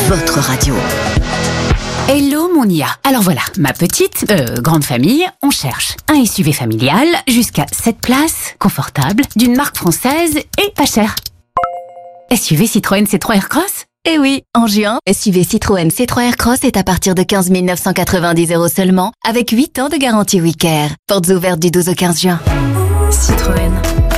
votre radio. Hello mon IA. Alors voilà, ma petite, grande famille, on cherche un SUV familial jusqu'à 7 places, confortable, d'une marque française et pas cher. SUV Citroën C3 Aircross ? Eh oui, en juin, SUV Citroën C3 Aircross est à partir de 15 990 € seulement, avec 8 ans de garantie WeCare. Portes ouvertes du 12 au 15 juin. Citroën.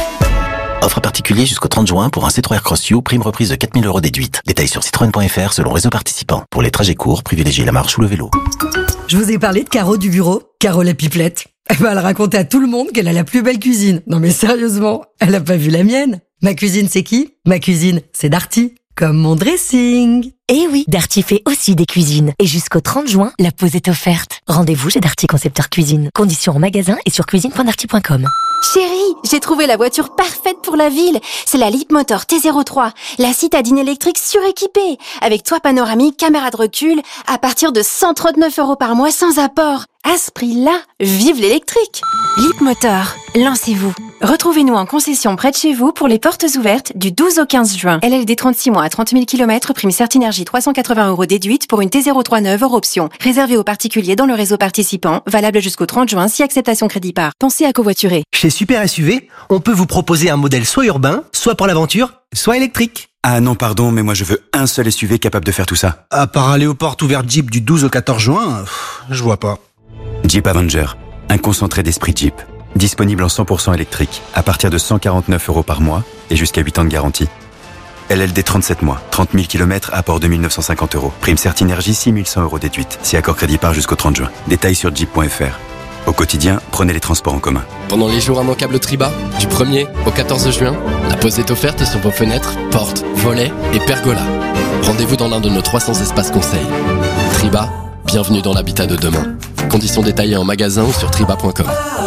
Offre particulier jusqu'au 30 juin pour un C3 Aircross U, prime reprise de 4 000 € déduite. Détails sur citroën.fr selon réseau participant. Pour les trajets courts, privilégiez la marche ou le vélo. Je vous ai parlé de Caro du bureau, Caro la pipelette. Elle racontait à tout le monde qu'elle a la plus belle cuisine. Non mais sérieusement, elle a pas vu la mienne. Ma cuisine c'est qui ? Ma cuisine c'est Darty. Comme mon dressing. Eh oui, Darty fait aussi des cuisines. Et jusqu'au 30 juin, la pause est offerte. Rendez-vous chez Darty Concepteur Cuisine. Conditions en magasin et sur cuisine.darty.com. Chérie, j'ai trouvé la voiture parfaite pour la ville. C'est la Leapmotor T03, la citadine électrique suréquipée, avec toit panoramique, caméra de recul, à partir de 139 € par mois sans apport. À ce prix-là, vive l'électrique. Leapmotor, lancez-vous. Retrouvez-nous en concession près de chez vous pour les portes ouvertes du 12 au 15 juin. LLD 36 mois à 30 000 km, prime Certinergie 380 € déduite pour une T03 neuve hors option. Réservé aux particuliers dans le réseau participant, valable jusqu'au 30 juin si acceptation crédit par. Pensez à covoiturer. Chez Super SUV, on peut vous proposer un modèle soit urbain, soit pour l'aventure, soit électrique. Ah non, pardon, mais moi je veux un seul SUV capable de faire tout ça. À part aller aux portes ouvertes Jeep du 12 au 14 juin, je vois pas. Jeep Avenger, un concentré d'esprit Jeep. Disponible en 100% électrique, à partir de 149 € par mois et jusqu'à 8 ans de garantie. LLD 37 mois, 30 000 km, apport 2 950 €. Prime Certinergie 6 100 € déduite, si accord crédit par jusqu'au 30 juin. Détails sur jeep.fr. Au quotidien, prenez les transports en commun. Pendant les jours immanquables Triba, du 1er au 14 juin, la pause est offerte sur vos fenêtres, portes, volets et pergolas. Rendez-vous dans l'un de nos 300 espaces conseils. Triba, bienvenue dans l'habitat de demain. Conditions détaillées en magasin ou sur triba.com.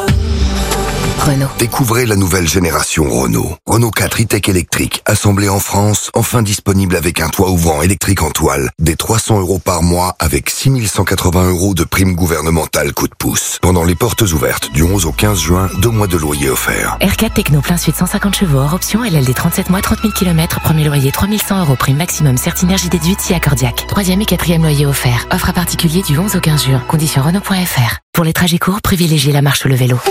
Renault. Découvrez la nouvelle génération Renault. Renault 4 e-tech électrique, assemblé en France, enfin disponible avec un toit ouvrant électrique en toile, des 300 € par mois avec 6 180 € de prime gouvernementale coup de pouce. Pendant les portes ouvertes du 11 au 15 juin, 2 mois de loyer offerts. R4 Techno plein sud 150 chevaux hors option, LLD 37 mois, 30 000 km, premier loyer 3 100 €, prime maximum Certinergie déduite si accordiaque. 3e et 4e loyer offert. Offre à particulier du 11 au 15 juin. Conditions Renault.fr. Pour les trajets courts, privilégiez la marche ou le vélo.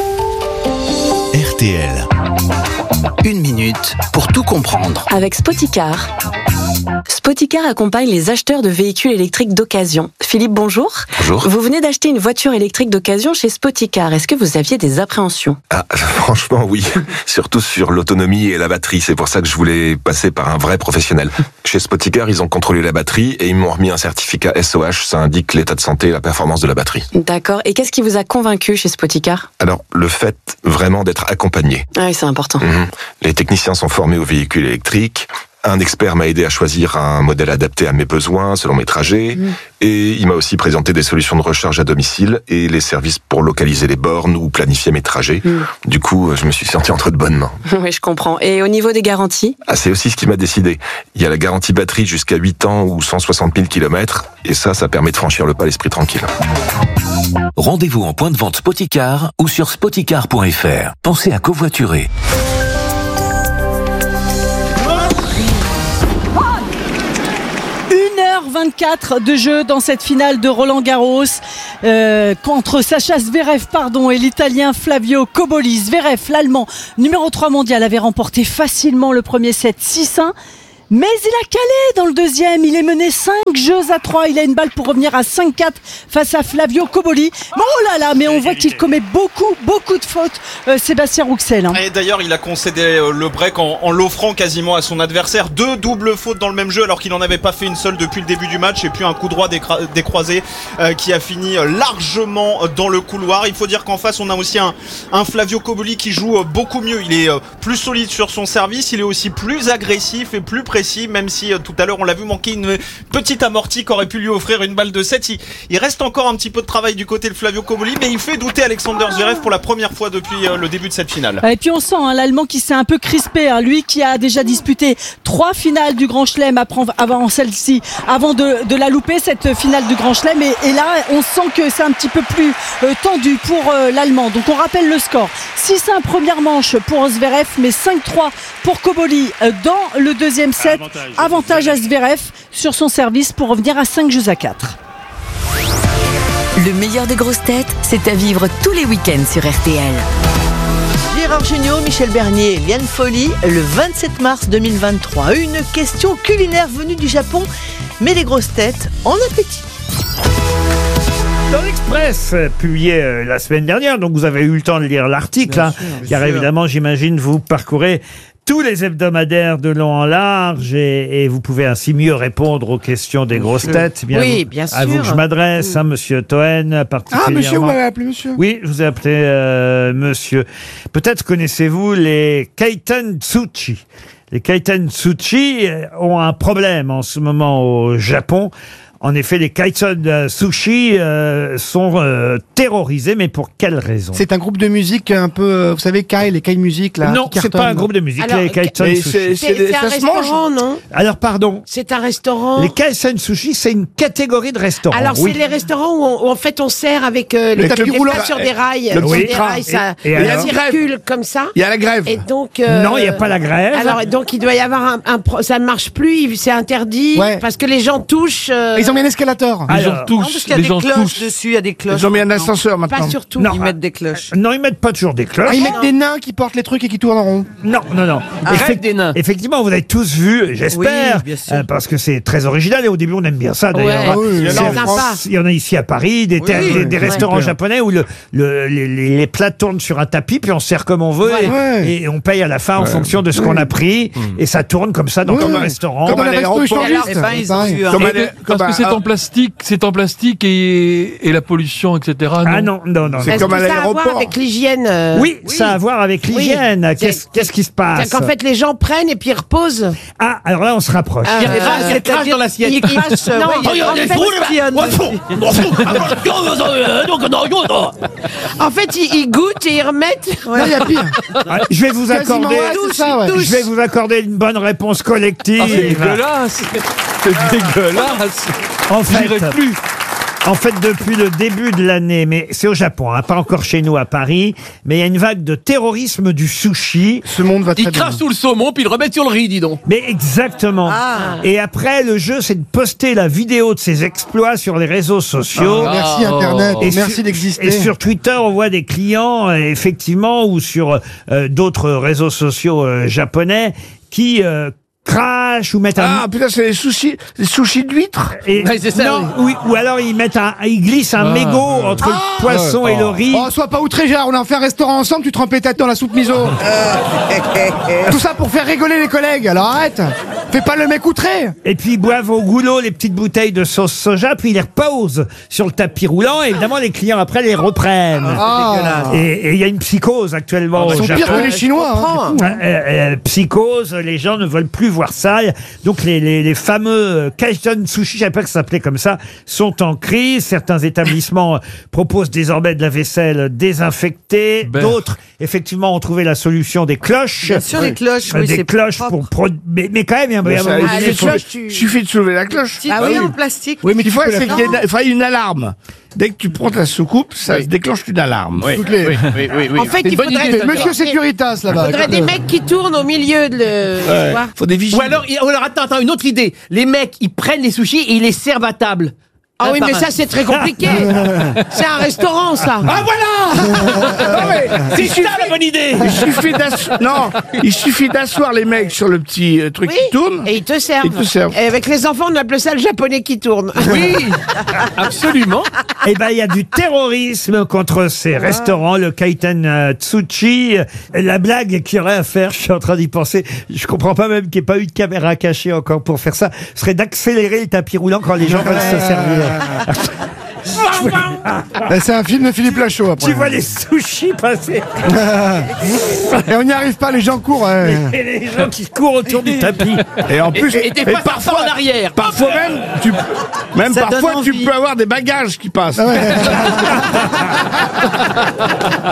RTL. 1 minute pour tout comprendre. Avec Spoticar. Spoticar accompagne les acheteurs de véhicules électriques d'occasion. Philippe, bonjour. Bonjour. Vous venez d'acheter une voiture électrique d'occasion chez Spoticar. Est-ce que vous aviez des appréhensions ? Franchement, oui. Surtout sur l'autonomie et la batterie. C'est pour ça que je voulais passer par un vrai professionnel. Chez Spoticar, ils ont contrôlé la batterie et ils m'ont remis un certificat SOH. Ça indique l'état de santé et la performance de la batterie. D'accord. Et qu'est-ce qui vous a convaincu chez Spoticar ? Alors, le fait vraiment d'être accompagné. Ah oui, c'est important. Les techniciens sont formés aux véhicules électriques. Un expert m'a aidé à choisir un modèle adapté à mes besoins, selon mes trajets. Et il m'a aussi présenté des solutions de recharge à domicile et les services pour localiser les bornes ou planifier mes trajets. Du coup, je me suis senti entre de bonnes mains. Oui, je comprends. Et au niveau des garanties ? C'est aussi ce qui m'a décidé. Il y a la garantie batterie jusqu'à 8 ans ou 160 000 km. Et ça permet de franchir le pas l'esprit tranquille. Rendez-vous en point de vente Spoticar ou sur spoticar.fr. Pensez à covoiturer. 24 de jeu dans cette finale de Roland-Garros contre Sacha Zverev et l'Italien Flavio Cobolli. Zverev, l'Allemand, numéro 3 mondial, avait remporté facilement le premier set 6-1. Mais il a calé dans le deuxième. Il est mené 5-3. Il a une balle pour revenir à 5-4 face à Flavio Cobolli. Oh là, mais on voit qu'il commet beaucoup de fautes, Sébastien Rouxel. Et d'ailleurs, il a concédé le break en l'offrant quasiment à son adversaire. 2 doubles fautes dans le même jeu alors qu'il n'en avait pas fait une seule depuis le début du match. Et puis un coup droit décroisé qui a fini largement dans le couloir. Il faut dire qu'en face, on a aussi un Flavio Cobolli qui joue beaucoup mieux. Il est plus solide sur son service. Il est aussi plus agressif et plus précis. Même si tout à l'heure on l'a vu manquer une petite amortie qui aurait pu lui offrir une balle de 7. Il reste encore un petit peu de travail du côté de Flavio Cobolli, mais il fait douter Alexander Zverev pour la première fois depuis le début de cette finale. Et puis on sent l'Allemand qui s'est un peu crispé, lui qui a déjà disputé 3 finales du Grand Chelem avant celle-ci, avant de la louper, cette finale du Grand Chelem, et là on sent que c'est un petit peu plus tendu pour l'Allemand. Donc on rappelle le score, 6-1 première manche pour Zverev, mais 5-3 pour Cobolli dans le deuxième set. 7. Avantage à Zverev sur son service pour revenir à 5 jeux à 4. Le meilleur des grosses têtes, c'est à vivre tous les week-ends sur RTL. Gérard Jugnot, Michel Bernier, Liane Folly, le 27 mars 2023. Une question culinaire venue du Japon, mais les grosses têtes en appétit. Dans l'Express, publié la semaine dernière, donc vous avez eu le temps de lire l'article, hein, car évidemment, j'imagine, vous parcourez tous les hebdomadaires de long en large et vous pouvez ainsi mieux répondre aux questions des grosses têtes. Oui, bien sûr. À vous que je m'adresse, hein, monsieur Toen, particulièrement. Ah, monsieur, vous m'avez appelé monsieur. Oui, je vous ai appelé monsieur. Peut-être connaissez-vous les Kaitentsuchi. Les Kaitentsuchi ont un problème en ce moment au Japon. En effet, les Kaisen Sushi sont terrorisés, mais pour quelle raison? C'est un groupe de musique un peu, vous savez, les Kai Music, là. Non, c'est pas un groupe de musique, les Kaisen Sushi. C'est un restaurant, non? Alors, pardon. C'est un restaurant. Les Kaisen Sushi, c'est une catégorie de restaurants. Alors, oui. c'est les restaurants où en fait on sert avec les tapis roulants sur des rails. Oui. Des rails, ça circule comme ça. Il y a la grève. Et donc. Non, il n'y a pas la grève. Alors, donc il doit y avoir ça ne marche plus, c'est interdit parce que les gens touchent. Ils ont mis un escalator. Les gens touchent. Il y a des cloches dessus, il y a des cloches. Ils ont mis un ascenseur maintenant. Pas surtout. Non. Ils mettent des cloches. Non, ils mettent pas toujours des cloches. Ils mettent des nains qui portent les trucs et qui tournent en rond. Non. Des nains. Effectivement, vous avez tous vu, j'espère, Oui, bien sûr. parce que c'est très original et au début on aime bien ça d'ailleurs. Ouais, c'est sympa. Il y en a ici à Paris, des restaurants japonais où les plats tournent sur un tapis, puis on sert comme on veut et on paye à la fin en fonction de ce qu'on a pris et ça tourne comme ça dans tout le restaurant. Comme à l'aéroport. Parce que c'est en plastique et la pollution, etc. Ah non. C'est comme à Ça a à voir l'aéroport. avec l'hygiène. Oui, ça a à voir avec l'hygiène. Oui. Qu'est-ce qui se passe? C'est qu'en fait, les gens prennent et puis ils reposent. Ah, alors là, on se rapproche. Ils crachent dans l'assiette. Ils crachent. En fait, ils goûtent et ils remettent. Non, il y a pire. Je vais vous accorder. Je Je vais vous accorder une bonne réponse collective. C'est dégueulasse. C'est dégueulasse. En fait, depuis le début de l'année, mais c'est au Japon, hein, pas encore chez nous à Paris, mais il y a une vague de terrorisme du sushi. Ce monde va très bien. Ils crachent sous le saumon, puis ils le remettent sur le riz, dis donc. Mais exactement. Et après, le jeu, c'est de poster la vidéo de ses exploits sur les réseaux sociaux. Merci Internet, Et merci sur- d'exister. Et sur Twitter, on voit des clients, effectivement, ou sur d'autres réseaux sociaux japonais, qui crachent ou mettent un... Ah putain, c'est les sushis d'huîtres. Et c'est ça, non, oui, ou alors ils glissent un mégot entre le poisson et le riz. Oh, sois pas outré, Gérard, on a fait un restaurant ensemble, tu trempes les têtes dans la soupe miso. Tout ça pour faire rigoler les collègues, alors arrête. Fais pas le mec outré. Et puis ils boivent au goulot les petites bouteilles de sauce soja, puis ils les reposent sur le tapis roulant, et évidemment les clients après les reprennent. Et il y a une psychose actuellement Ils au sont Japon. pires que les Chinois. Psychose, les gens ne veulent plus voir ça. Donc les fameux Kaisen Sushi, je savais pas que ça s'appelait comme ça, sont en crise. Certains établissements proposent désormais de la vaisselle désinfectée. D'autres, effectivement, ont trouvé la solution des cloches. Bien sûr, les cloches, oui, des c'est cloches propre. mais quand même, il y a un moment donné, Il suffit de soulever la cloche. Ah oui, en plastique. Oui, mais il faut c'est qu'il y ait une alarme. Dès que tu prends ta soucoupe, ça se déclenche une alarme. En fait, il faudrait... Monsieur Securitas, là-bas. Il faudrait des mecs qui tournent au milieu de Faut des vigiles. Ou alors, attends, une autre idée. Les mecs, ils prennent les sushis et ils les servent à table. Ah oui, mais ça, c'est très compliqué. C'est un restaurant, ça. Ah voilà. C'est ça la bonne idée. Il suffit d'asseoir les mecs sur le petit truc qui tourne. Et ils te servent. Et avec les enfants, on appelle ça le japonais qui tourne. Oui, absolument. Eh ben, il y a du terrorisme contre ces restaurants, le Kaiten Tsuchi. La blague qu'il y aurait à faire, je suis en train d'y penser, je comprends pas même qu'il n'y ait pas eu de caméra cachée encore pour faire ça, serait d'accélérer le tapis roulant quand les gens veulent se servir. C'est un film de Philippe Lachaud après. Tu vois les sushis passer. Et on n'y arrive pas, les gens courent. Et les gens qui courent autour du tapis. Et en plus, et des fois, parfois en arrière. Parfois même, tu peux avoir des bagages qui passent.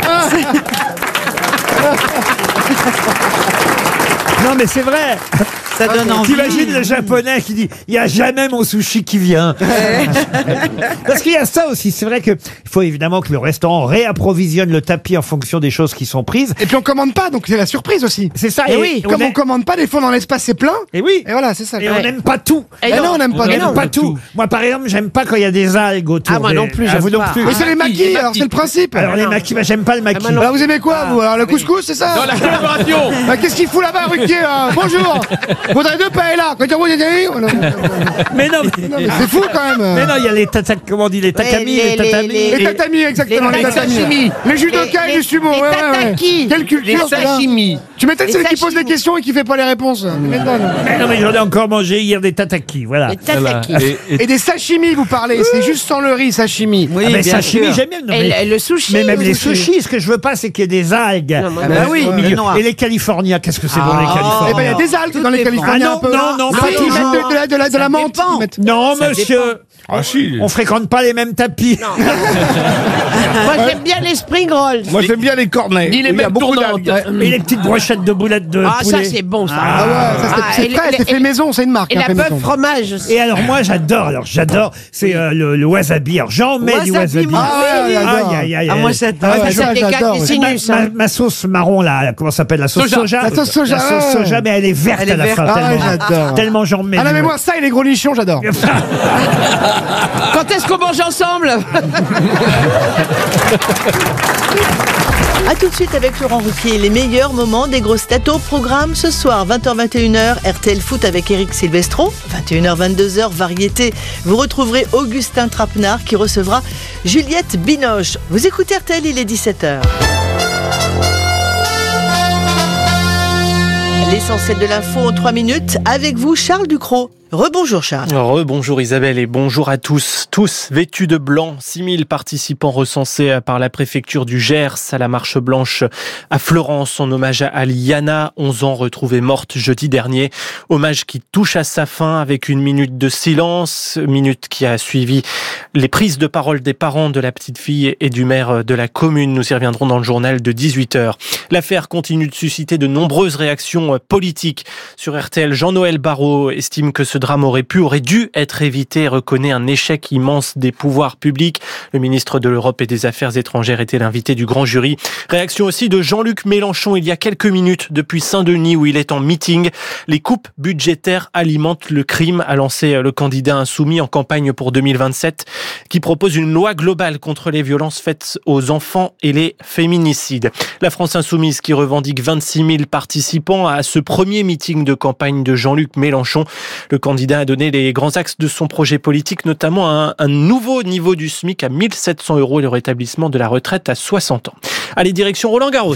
Non mais c'est vrai. Ça donne envie. T'imagines le japonais qui dit il n'y a jamais mon sushi qui vient. Parce qu'il y a ça aussi. C'est vrai qu'il faut évidemment que le restaurant réapprovisionne le tapis en fonction des choses qui sont prises. Et puis on commande pas, donc c'est la surprise aussi. C'est ça. Et oui. Comme on commande pas, des fois dans l'espace c'est plein. Et oui. Et voilà, c'est ça. Et on n'aime pas tout. Et non, on n'aime pas. On n'aime pas tout. Moi, par exemple, j'aime pas quand il y a des algues autour. Ah, moi non plus, vous non plus. Mais c'est les maquis, alors c'est le principe. Alors les maquis, j'aime pas le maquis. Alors vous aimez quoi, vous? Alors le couscous, c'est ça? Dans la collaboration. Qu'est-ce qu'il fout là-bas, Ruquier, là? Bonjour. Faudrait deux paellas. Quand vous Mais non, c'est fou quand même. Mais non, il y a les comment on dit, les tatamis, les tatamis. Les tatamis, exactement, les tatamis. Les judokas et les sumo, ouais. Quelle culture, les sashimi. Tu m'étonnes, c'est qui pose des questions et qui fait pas les réponses. Mais non, mais j'en ai encore mangé hier des tatakis, voilà. Les tataki. Et des sashimi, vous parlez, c'est juste sans le riz, sashimi. Oui, mais sashimi, j'aime bien. Et le sushi. Mais même les sushis, ce que je veux pas, c'est qu'il y ait des algues. Bah oui, au milieu. Et les Californiens, qu'est-ce que c'est bon, les Californiens? Eh ben, il y a des algues dans les Californiens. Non, pas toujours. Ils mettent de la menthe. Non, monsieur. Ah si. On fréquente pas les mêmes tapis. Moi, j'aime bien les spring rolls. Moi, j'aime bien les cornets. Ni les mêmes tournantes. Et les petites brochettes de boulettes de Ah, poulet. ça, c'est bon, ça. Ah ouais, ça c'est frais, c'est fait maison, c'est une marque. Et la bœuf fromage aussi. Et alors moi j'adore, c'est le wasabi. Alors j'en mets du wasabi. Ah ouais, j'adore. Ah, moi, j'adore. Ça, j'adore. Ma sauce marron là, comment ça s'appelle, la sauce soja? La sauce soja. La sauce soja, mais elle est verte à la fin. Ah ouais, j'adore. Tellement j'en mets. Ah non mais moi ça et les gros nichons, j'adore. Quand est-ce qu'on mange ensemble? A tout de suite avec Laurent Ruquier, les meilleurs moments des grosses têtes au programme ce soir, 20h-21h, RTL Foot avec Eric Silvestro, 21h-22h, Variété. Vous retrouverez Augustin Trapenard qui recevra Juliette Binoche. Vous écoutez RTL, il est 17h. L'essentiel de l'info en 3 minutes, avec vous Charles Ducrot. Rebonjour Charles. Rebonjour Isabelle et bonjour à tous. Tous vêtus de blanc, 6000 participants recensés par la préfecture du Gers à la marche blanche à Florence en hommage à Liana, 11 ans, retrouvée morte jeudi dernier. Hommage qui touche à sa fin avec une minute de silence, minute qui a suivi les prises de parole des parents de la petite fille et du maire de la commune. Nous y reviendrons dans le journal de 18h. L'affaire continue de susciter de nombreuses réactions politiques. Sur RTL, Jean-Noël Barrot estime que ce drame aurait dû être évité et reconnaît un échec immense des pouvoirs publics. Le ministre de l'Europe et des Affaires étrangères était l'invité du grand jury. Réaction aussi de Jean-Luc Mélenchon il y a quelques minutes depuis Saint-Denis où il est en meeting. Les coupes budgétaires alimentent le crime, a lancé le candidat insoumis en campagne pour 2027 qui propose une loi globale contre les violences faites aux enfants et les féminicides. La France insoumise qui revendique 26 000 participants à ce premier meeting de campagne de Jean-Luc Mélenchon. Le candidat a donné les grands axes de son projet politique, notamment un nouveau niveau du SMIC à 1 700 € et le rétablissement de la retraite à 60 ans. Allez, direction Roland-Garros.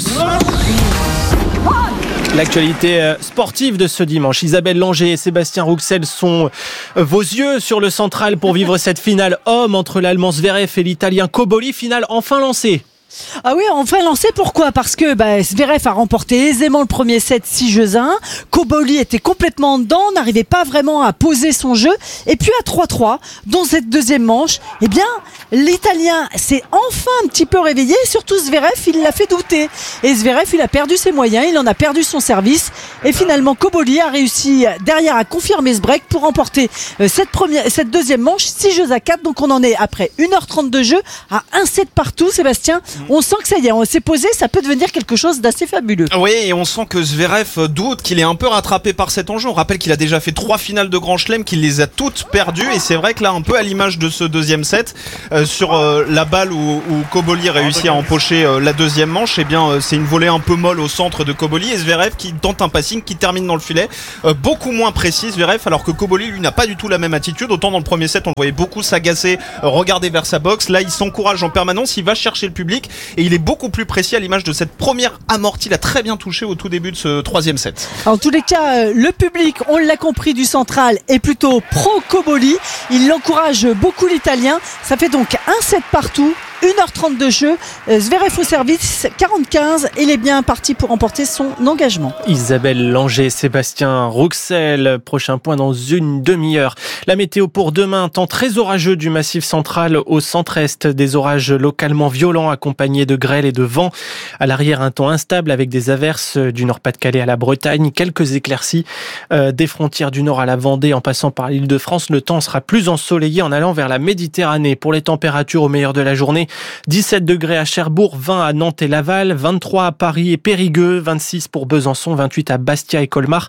L'actualité sportive de ce dimanche. Isabelle Langer et Sébastien Rouxel sont vos yeux sur le central pour vivre cette finale homme entre l'Allemand Zverev et l'Italien Cobolli. Finale enfin lancée. Ah oui, enfin lancé, pourquoi? Parce que Zverev a remporté aisément le premier set 6-1. Cobolli était complètement dedans, n'arrivait pas vraiment à poser son jeu. Et puis à 3-3, dans cette deuxième manche, eh bien, l'Italien s'est enfin un petit peu réveillé. Surtout Zverev, il l'a fait douter. Et Zverev, il a perdu ses moyens, il en a perdu son service. Et finalement, Cobolli a réussi derrière à confirmer ce break pour remporter cette deuxième manche 6-4. Donc on en est après 1h30 de jeu à 1-7 partout, Sébastien. On sent que ça y est, on s'est posé, ça peut devenir quelque chose d'assez fabuleux. Oui, et on sent que Zverev doute, qu'il est un peu rattrapé par cet enjeu. On rappelle qu'il a déjà fait 3 finales de Grand Chelem, qu'il les a toutes perdues. Et c'est vrai que là, un peu à l'image de ce deuxième set, sur la balle où Cobolli réussit à empocher la deuxième manche, eh bien, c'est une volée un peu molle au centre de Cobolli. Et Zverev qui tente un passing, qui termine dans le filet. Beaucoup moins précis, Zverev, alors que Cobolli, lui, n'a pas du tout la même attitude. Autant dans le premier set, on le voyait beaucoup s'agacer, regarder vers sa boxe. Là, il s'encourage en permanence, il va chercher le public. Et il est beaucoup plus précis à l'image de cette première amortie. Il a très bien touché au tout début de ce troisième set. En tous les cas, le public, on l'a compris, du central est plutôt pro Cobolli. Il encourage beaucoup l'Italien. Ça fait donc 1-7 partout. 1h30 de jeu. Zverev au service, 45. Il est bien parti pour remporter son engagement. Isabelle Langer, Sébastien Rouxel. Prochain point dans une demi-heure. La météo pour demain, temps très orageux du Massif central au centre-est. Des orages localement violents accompagnés de grêle et de vent. À l'arrière, un temps instable avec des averses du Nord-Pas-de-Calais à la Bretagne. Quelques éclaircies des frontières du Nord à la Vendée en passant par l'Île-de-France. Le temps sera plus ensoleillé en allant vers la Méditerranée. Pour les températures au meilleur de la journée, 17 degrés à Cherbourg, 20 à Nantes et Laval, 23 à Paris et Périgueux, 26 pour Besançon, 28 à Bastia et Colmar,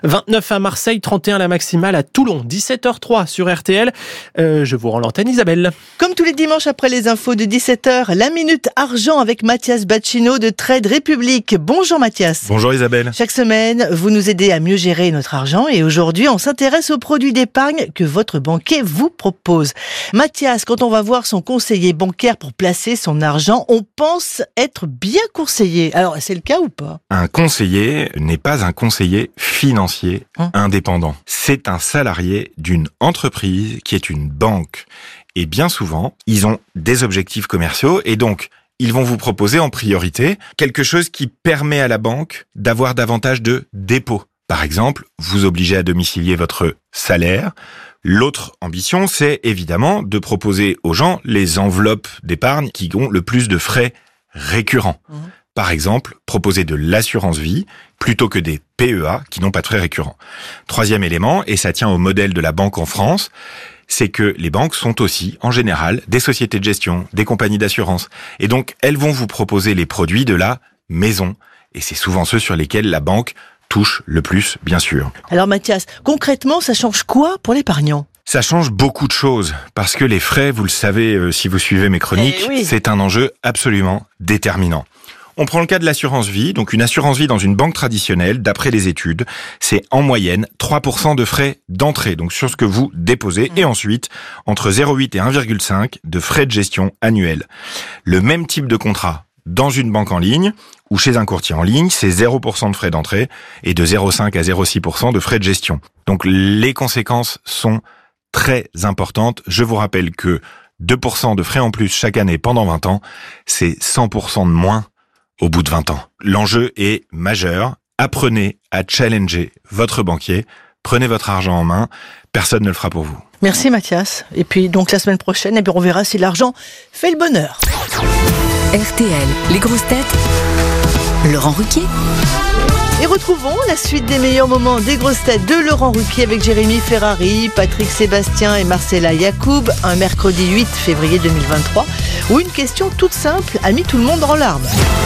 29 à Marseille, 31 la maximale à Toulon. 17h03 sur RTL. Je vous rends l'antenne, Isabelle. Comme tous les dimanches après les infos de 17h, la Minute Argent avec Mathias Bacchino de Trade République. Bonjour Mathias. Bonjour Isabelle. Chaque semaine, vous nous aidez à mieux gérer notre argent et aujourd'hui, on s'intéresse aux produits d'épargne que votre banquier vous propose. Mathias, quand on va voir son conseiller bancaire pour placer son argent, on pense être bien conseillé. Alors, c'est le cas ou pas? Un conseiller n'est pas un conseiller financier indépendant. C'est un salarié d'une entreprise qui est une banque. Et bien souvent, ils ont des objectifs commerciaux et donc, ils vont vous proposer en priorité quelque chose qui permet à la banque d'avoir davantage de dépôts. Par exemple, vous obligez à domicilier votre salaire. L'autre ambition, c'est évidemment de proposer aux gens les enveloppes d'épargne qui ont le plus de frais récurrents. Par exemple, proposer de l'assurance vie plutôt que des PEA qui n'ont pas de frais récurrents. Troisième élément, et ça tient au modèle de la banque en France, c'est que les banques sont aussi, en général, des sociétés de gestion, des compagnies d'assurance. Et donc, elles vont vous proposer les produits de la maison. Et c'est souvent ceux sur lesquels la banque touche le plus, bien sûr. Alors Mathias, concrètement, ça change quoi pour l'épargnant? Ça change beaucoup de choses, parce que les frais, vous le savez si vous suivez mes chroniques, c'est un enjeu absolument déterminant. On prend le cas de l'assurance vie. Donc une assurance vie dans une banque traditionnelle, d'après les études, c'est en moyenne 3% de frais d'entrée, donc sur ce que vous déposez, et ensuite entre 0,8 et 1,5 de frais de gestion annuels. Le même type de contrat dans une banque en ligne ou chez un courtier en ligne, c'est 0% de frais d'entrée et de 0,5 à 0,6% de frais de gestion. Donc les conséquences sont très importantes. Je vous rappelle que 2% de frais en plus chaque année pendant 20 ans, c'est 100% de moins au bout de 20 ans. L'enjeu est majeur. Apprenez à challenger votre banquier. Prenez votre argent en main. Personne ne le fera pour vous. Merci Mathias. Et puis donc la semaine prochaine, on verra si l'argent fait le bonheur. RTL, les grosses têtes, Laurent Ruquier. Et retrouvons la suite des meilleurs moments des grosses têtes de Laurent Ruquier avec Jérémy Ferrari, Patrick Sébastien et Marcella Yacoub, un mercredi 8 février 2023, où une question toute simple a mis tout le monde en larmes.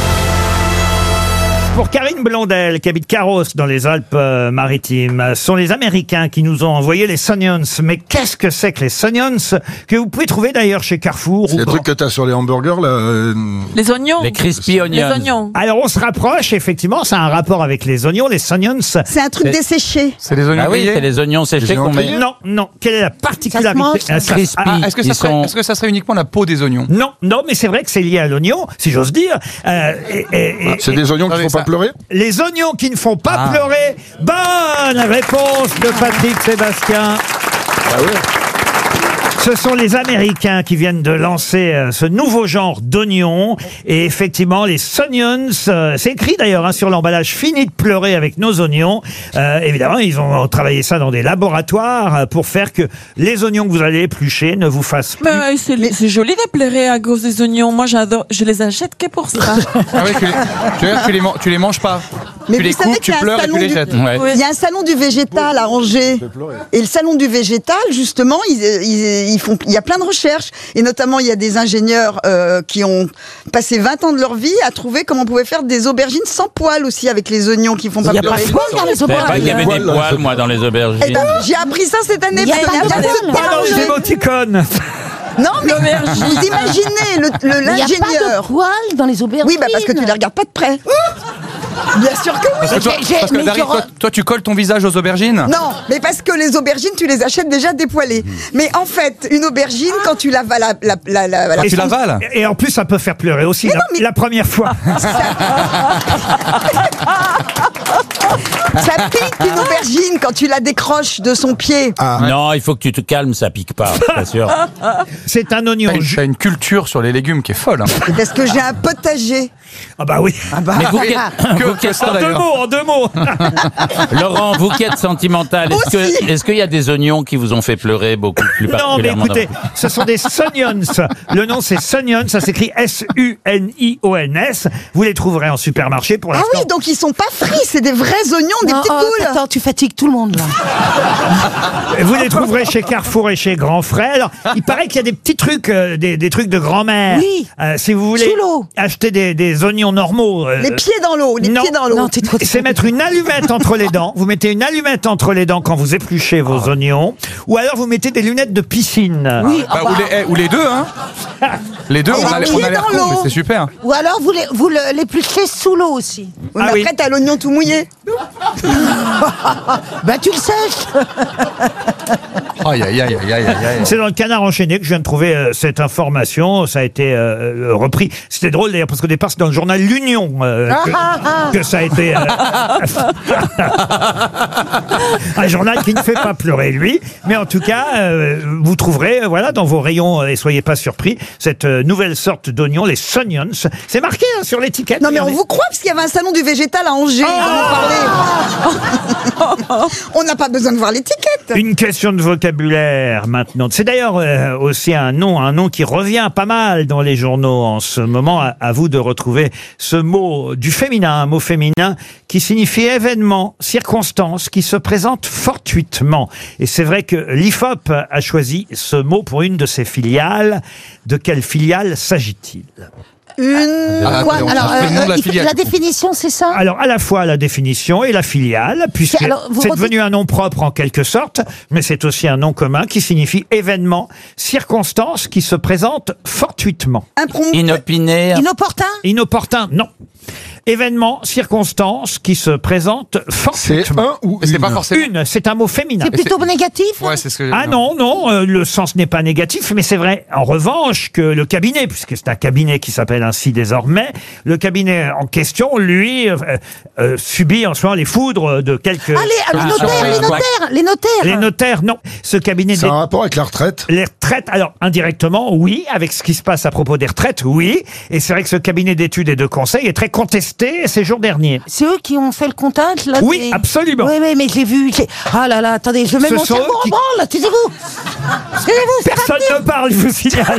Pour Karine Blondel, qui habite Carros dans les Alpes-Maritimes, ce sont les Américains qui nous ont envoyé les Sonions. Mais qu'est-ce que c'est que les Sonions, que vous pouvez trouver d'ailleurs chez Carrefour? C'est les trucs que t'as sur les hamburgers, là. Les oignons. Les crispy onions. Les oignons. Alors on se rapproche, effectivement, ça a un rapport avec les oignons, les Sonions. C'est un truc desséché. C'est les oignons grillés. Oui, c'est les oignons séchés qu'on met. Non, non. Quelle est la particularité? Crispy. Est-ce que ça serait uniquement la peau des oignons? Non, non, mais c'est vrai que c'est lié à l'oignon, si j'ose dire. C'est des oignons qui ne font pas pleurer? Les oignons qui ne font pas pleurer. Bonne réponse de Patrick Sébastien. Ah oui. Ce sont les Américains qui viennent de lancer ce nouveau genre d'oignons. Et effectivement, les Sonions, c'est écrit d'ailleurs sur l'emballage, fini de pleurer avec nos oignons. Évidemment, ils ont travaillé ça dans des laboratoires pour faire que les oignons que vous allez éplucher ne vous fassent plus. Mais c'est joli de pleurer à cause des oignons. Moi, j'adore. Je les achète que pour ça. Ah oui, tu les manges pas. Mais tu les coupes, tu pleures et tu les jettes. Il y a un salon du végétal à Angers. Et le salon du végétal, justement, il y a plein de recherches. Et notamment, il y a des ingénieurs qui ont passé 20 ans de leur vie à trouver comment on pouvait faire des aubergines sans poils aussi avec les oignons qui font pas pleurer. Il n'y a pas de poils dans les aubergines. Il y avait des poils, moi, dans les aubergines. Eh ben, j'ai appris ça cette année. Dans les émoticônes. Non, mais vous imaginez l'ingénieur. Il n'y a pas de poils dans les aubergines. Oui, parce que tu les regardes pas de près. Bien sûr que oui. Parce que Dari, toi, tu colles ton visage aux aubergines? Non, mais parce que les aubergines, tu les achètes déjà dépoilées. Mais en fait, une aubergine, quand tu l'avales... tu l'avales? Et en plus, ça peut faire pleurer aussi la première fois. Ça pique une aubergine quand tu la décroches de son pied. Non, il faut que tu te calmes, ça pique pas, bien sûr. C'est un oignon. T'as une culture sur les légumes qui est folle. Hein. C'est parce que j'ai un potager. Ah bah oui. Mais vous qui êtes- En deux mots. Laurent, vous qui êtes sentimental, est-ce qu'il y a des oignons qui vous ont fait pleurer beaucoup plus Non, mais particulièrement écoutez, ce sont des Sonions. Le nom, c'est Sonions. Ça s'écrit S-U-N-I-O-N-S. Vous les trouverez en supermarché pour Ah l'instant. oui, donc ils sont pas frits, c'est des vrais oignons, des petites boules. Attends, tu fatigues tout le monde là. Vous les trouverez chez Carrefour et chez Grand Frais. Alors, il paraît qu'il y a des petits trucs, des trucs de grand-mère. Oui. Si vous voulez Sous l'eau. acheter des oignons normaux. Les pieds dans l'eau, les non. pieds dans l'eau. Non, t'es trop. C'est mettre une allumette entre les dents. Vous mettez une allumette entre les dents quand vous épluchez vos oignons. Ou alors vous mettez des lunettes de piscine. Oui, Ou les deux, hein. Les deux, Et on a les l'air pieds con, dans l'eau. mais c'est super. Ou alors vous l'épluchez sous l'eau aussi. Oui, mais après, t'as l'oignon tout mouillé. Bah tu le sèches. Aïe, aïe, aïe, aïe, aïe, aïe. C'est dans le Canard enchaîné que je viens de trouver cette information. Ça a été repris. C'était drôle d'ailleurs parce qu'au départ c'est dans le journal L'Union que ça a été un journal qui ne fait pas pleurer lui. Mais en tout cas, vous trouverez voilà dans vos rayons et soyez pas surpris cette nouvelle sorte d'oignon, les Sonions. C'est marqué hein, sur l'étiquette. Non mais on Regardez. vous croit parce qu'il y avait un salon du végétal à Angers. On n'a pas besoin de voir l'étiquette. Une question de vocabulaire maintenant. C'est d'ailleurs aussi un nom qui revient pas mal dans les journaux en ce moment. À vous de retrouver ce mot du féminin, un mot féminin qui signifie événement, circonstance qui se présente fortuitement. Et c'est vrai que l'IFOP a choisi ce mot pour une de ses filiales. De quelle filiale s'agit-il ? Quoi alors, la définition, c'est ça? Alors, à la fois la définition et la filiale, puisque Alors, vous c'est redites- devenu un nom propre en quelque sorte, mais c'est aussi un nom commun qui signifie événement, circonstance qui se présente fortuitement. Inopiné. Inopportun? Inopportun, non. Événement, circonstance qui se présente fortuitement. C'est un ou une. C'est pas forcément. Une, c'est un mot féminin. C'est plutôt négatif? Ouais, c'est ce que j'ai Ah dit. non, le sens n'est pas négatif, mais c'est vrai, en revanche, que le cabinet, puisque c'est un cabinet qui s'appelle ainsi désormais, le cabinet en question, lui, subit en ce moment les foudres de quelques... Les notaires. Les notaires, non. Ce cabinet... C'est un rapport avec la retraite? Les retraites, alors indirectement, oui. Avec ce qui se passe à propos des retraites, oui. Et c'est vrai que ce cabinet d'études et de conseils est très contesté ces jours derniers. C'est eux qui ont fait le comptage là? Oui, absolument. Oui, mais j'ai vu. Ah là là, attendez, je mets Ce mon sont cerveau eux en qui- branle, taisez-vous. Taisez-vous, c'est Personne pas ne parle, je vous signale.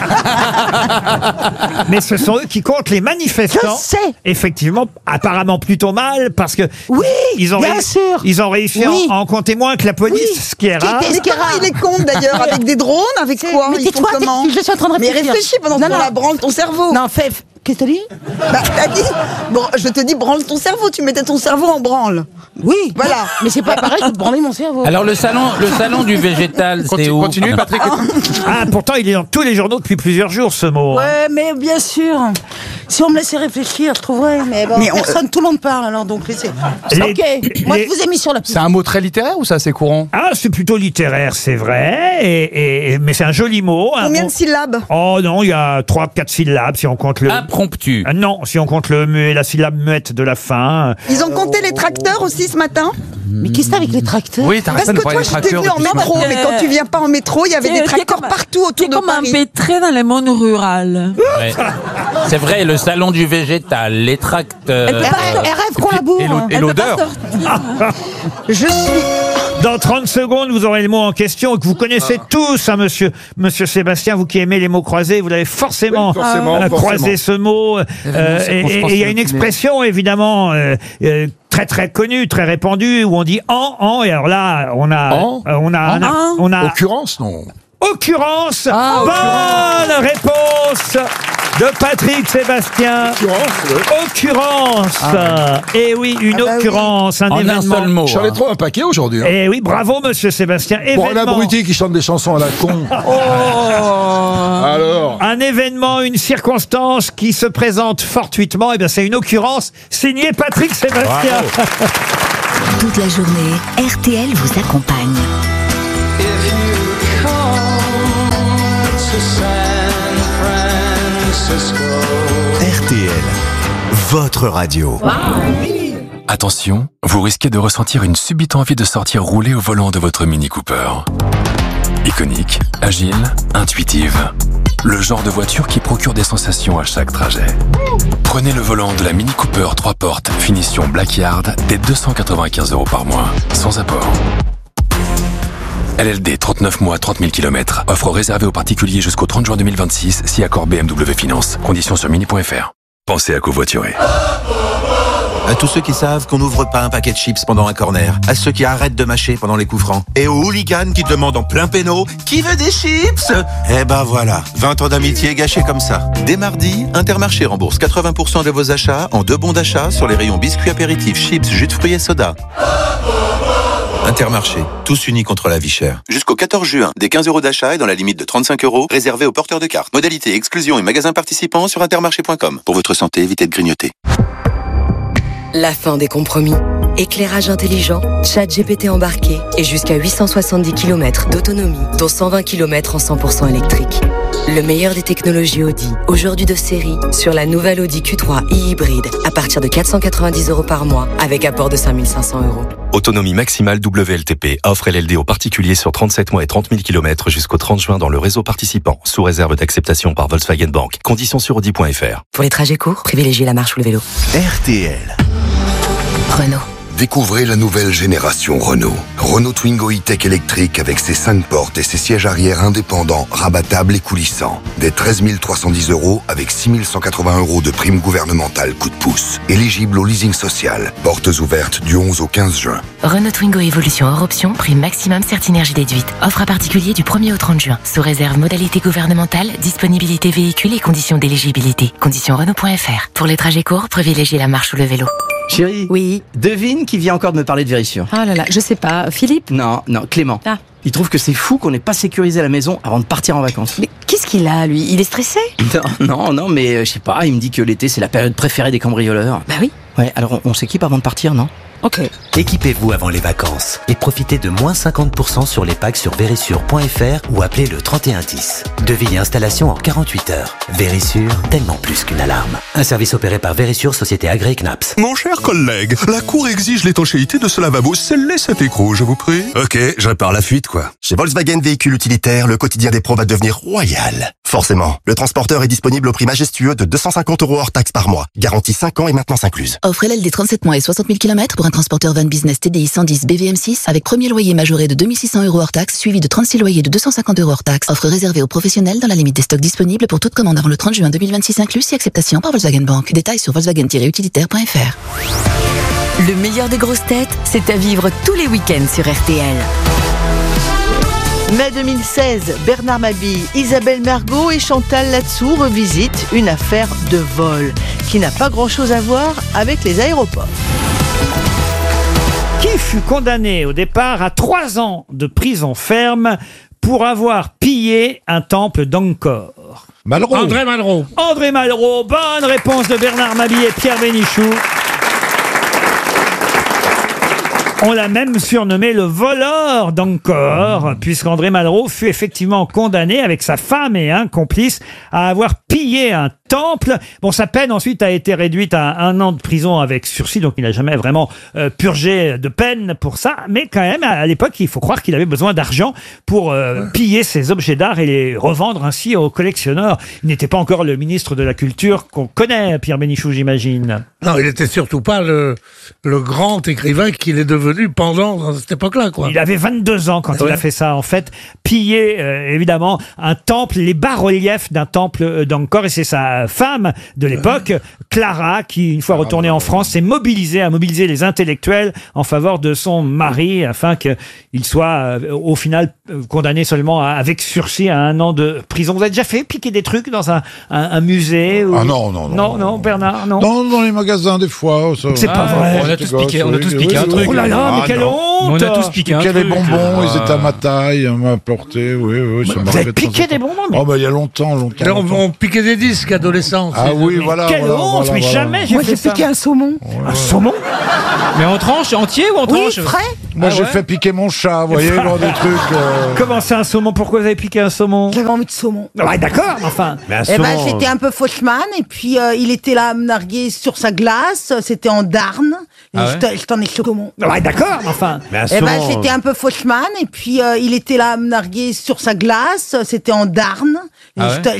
Mais ce sont eux qui comptent les manifestants. Je sais. Effectivement, apparemment plutôt mal, parce que Oui, ils ont bien sûr. Ils ont réussi Oui. à en compter moins que la police, Oui. ce qui est rare. Mais comment il est con d'ailleurs? Avec des drones? Avec quoi? Mais Ils font tais-toi, comment? je suis en train de Mais réfléchir. réfléchis pendant Non, qu'on non. la branle ton cerveau. Non, fais. Qu'est-ce que t'as dit? Bah, t'as dit, bon, je te dis branle ton cerveau, tu mettais ton cerveau en branle. Oui. Voilà. Mais c'est pas pareil que de branler mon cerveau. Alors le salon du végétal, c'est où? Continue, Patrick. Ah, pourtant, il est dans tous les journaux depuis plusieurs jours, ce mot. hein. Ouais, mais bien sûr. Si on me laissait réfléchir, je trouverais. Mais bon, personne, tout le monde parle alors, donc laissez. Ok, moi je vous ai mis sur la piste. C'est un mot très littéraire ou c'est assez courant? Ah, c'est plutôt littéraire, c'est vrai, mais c'est un joli mot. un Combien mot- de syllabes? Oh non, il y a 3-4 syllabes si on compte le... Impromptu. Non, si on compte le muet, la syllabe muette de la fin. Ils ont compté les tracteurs aussi ce matin? Mais qu'est-ce que c'est avec les tracteurs? Oui, t'arrêtes Parce de que parler toi, des je t'ai tracteurs vu en depuis ce métro, matin. mais quand tu viens pas en métro, il y avait des tracteurs partout autour de comme un Paris. pétré dans le monde rural. Ouais. C'est vrai, le salon du végétal, les tracteurs. Elle rêve qu'on la bourre. Et l'odeur. Je suis... Dans 30 secondes, vous aurez le mot en question que vous connaissez tous, hein, monsieur Sébastien, vous qui aimez les mots croisés, vous l'avez forcément, Oui, forcément. croisé ce mot. Et il y a une expression, évidemment, très très connue, très répandue, où on dit en, et alors là, on a Occurrence, non. occurrence. Bonne réponse de Patrick Sébastien. Occurrence. Et oui, une occurrence, un En événement. un seul mot. J'en ai trop un paquet aujourd'hui. Hein. Et oui, bravo, monsieur Sébastien. Pour un Événement. abruti qui chante des chansons à la con. Alors. Un événement, une circonstance qui se présente fortuitement, et bien c'est une occurrence signée Patrick Sébastien. Toute la journée, RTL vous accompagne. RTL, votre radio. Attention, vous risquez de ressentir une subite envie de sortir rouler au volant de votre Mini Cooper. Iconique, agile, intuitive. Le genre de voiture qui procure des sensations à chaque trajet. Prenez le volant de la Mini Cooper 3 portes, finition Blackyard, dès 295 € par mois, sans apport. LLD 39 mois, 30 000 km. Offre réservée aux particuliers jusqu'au 30 juin 2026, si accord BMW Finance. Conditions sur mini.fr. Pensez à covoiturer. À tous ceux qui savent qu'on n'ouvre pas un paquet de chips pendant un corner, à ceux qui arrêtent de mâcher pendant les coups francs, et aux hooligans qui demandent en plein péno « Qui veut des chips ?» Eh ben voilà, 20 ans d'amitié gâchés comme ça. Dès mardi, Intermarché rembourse 80% de vos achats en 2 bons d'achat sur les rayons biscuits apéritifs, chips, jus de fruits et soda. Intermarché, tous unis contre la vie chère. Jusqu'au 14 juin, des 15 € d'achat et dans la limite de 35 € réservés aux porteurs de cartes. Modalité, exclusion et magasins participants sur intermarché.com. Pour votre santé, évitez de grignoter. La fin des compromis. Éclairage intelligent, chat GPT embarqué et jusqu'à 870 km d'autonomie, dont 120 km en 100% électrique. Le meilleur des technologies Audi, aujourd'hui de série, sur la nouvelle Audi Q3 e-hybride, à partir de 490 € par mois, avec apport de 5 500 €. Autonomie maximale WLTP. Offre LLD aux particuliers sur 37 mois et 30 000 km jusqu'au 30 juin dans le réseau participant, sous réserve d'acceptation par Volkswagen Bank. Conditions sur Audi.fr. Pour les trajets courts, privilégiez la marche ou le vélo. RTL. Renault. Découvrez la nouvelle génération Renault. Renault Twingo e-Tech électrique avec ses 5 portes et ses sièges arrière indépendants, rabattables et coulissants. Dès 13 310 € avec 6 180 € de prime gouvernementale coup de pouce. Éligible au leasing social. Portes ouvertes du 11 au 15 juin. Renault Twingo Evolution hors option, prime maximum Certinergie déduite. Offre à particulier du 1er au 30 juin. Sous réserve modalité gouvernementale, disponibilité véhicule et conditions d'éligibilité. Conditions Renault.fr. Pour les trajets courts, privilégiez la marche ou le vélo. Chérie. Oui. Devine qui vient encore de me parler de Vérissure. Ah là là, je sais pas. Philippe ? Non, Clément. Ah. Il trouve que c'est fou qu'on n'ait pas sécurisé la maison avant de partir en vacances. Mais qu'est-ce qu'il a, lui ? Il est stressé ? Non, mais je sais pas, il me dit que l'été c'est la période préférée des cambrioleurs. Bah oui. Ouais, alors on s'équipe avant de partir, non ? Ok. Équipez-vous avant les vacances et profitez de moins 50% sur les packs sur Vérissure.fr ou appelez le 3110. Devis et installation en 48 heures. Vérissure, tellement plus qu'une alarme. Un service opéré par Vérissure, société agréée CNAPS. Mon cher collègue, la Cour exige l'étanchéité de ce lavabo. Scellez cet écrou, je vous prie. Ok, je répare la fuite, quoi. Chez Volkswagen Véhicules Utilitaires, le quotidien des pros va devenir royal. Forcément, le transporteur est disponible au prix majestueux de 250 € hors taxe par mois. Garantie 5 ans et maintenance incluse. Offre LLD 37 mois et 60 000 km pour un transporteur van business TDI 110 BVM6 avec premier loyer majoré de 2 600 € hors taxe suivi de 36 loyers de 250 € hors taxe. Offre réservée aux professionnels dans la limite des stocks disponibles pour toute commande avant le 30 juin 2026 inclus si acceptation par Volkswagen Bank. Détails sur volkswagen-utilitaire.fr. Le meilleur des grosses têtes, c'est à vivre tous les week-ends sur RTL. Mai 2016, Bernard Mabille, Isabelle Mergo et Chantal Latsou revisitent une affaire de vol qui n'a pas grand-chose à voir avec les aéroports. Qui fut condamné au départ à 3 ans de prison ferme pour avoir pillé un temple d'Angkor? Malraux. André Malraux. André Malraux, bonne réponse de Bernard Mabille et Pierre Bénichou. On l'a même surnommé le voleur d'Angkor, puisqu'André Malraux fut effectivement condamné avec sa femme et un complice à avoir pillé un temple. Bon, sa peine ensuite a été réduite à 1 an de prison avec sursis, donc il n'a jamais vraiment purgé de peine pour ça. Mais quand même, à l'époque, il faut croire qu'il avait besoin d'argent pour piller ces objets d'art et les revendre ainsi aux collectionneurs. Il n'était pas encore le ministre de la Culture qu'on connaît, Pierre Bénichou, j'imagine. Non, il n'était surtout pas le grand écrivain qu'il est devenu pendant cette époque-là, quoi. Il avait 22 ans quand il a fait ça, en fait. Piller, évidemment, un temple, les bas-reliefs d'un temple d'Angkor. Et c'est sa femme de l'époque, Clara, qui, une fois retournée en France, s'est mobilisée à mobiliser les intellectuels en faveur de son mari, afin qu'il soit, au final, condamné seulement avec sursis à 1 an de prison. Vous avez déjà fait piquer des trucs dans un musée ou... Ah non, Bernard, non. Non, dans les magasins, des fois. Ça... C'est pas vrai. On a tous piqué un truc. Oh là là, mais quelle honte! On a tous piqué un truc. Les bonbons, ils étaient à ma taille, on m'a apporté, oui, ça Vous avez piqué des bonbons? Oh, bah, il y a longtemps. On piquait des disques adolescents. Ah oui, voilà. Quelle honte, mais jamais j'ai fait ça. Moi, j'ai piqué un saumon. Un saumon? Mais en tranche, entier ou en tranche? Oui, frais. Moi, j'ai fait piquer mon chat, vous voyez, genre des trucs... Comment c'est un saumon? Pourquoi vous avez piqué un saumon? J'avais envie de saumon. Ouais, d'accord, enfin. J'étais un peu fauchman, et puis il était là, me narguer sur sa glace, c'était en Darn, Je t'en ai comment. Ouais, d'accord, enfin. J'étais un peu faucheman, et puis il était là à me narguer sur sa glace, c'était en Darn. Et